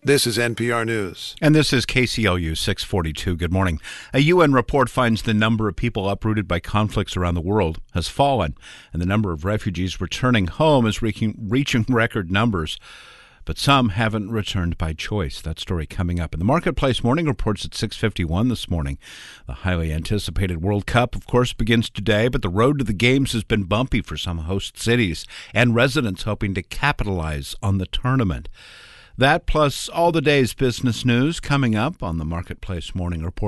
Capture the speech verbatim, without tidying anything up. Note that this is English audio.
This is N P R News. And this is K C L U six forty-two. Good morning. A U N report finds the number of people uprooted by conflicts around the world has fallen, and the number of refugees returning home is reaching, reaching record numbers. But some haven't returned by choice. That story coming up. In the Marketplace Morning Reports at six fifty-one this morning. The highly anticipated World Cup, of course, begins today, but the road to the games has been bumpy for some host cities and residents hoping to capitalize on the tournament. That plus all the day's business news coming up on the Marketplace Morning Report.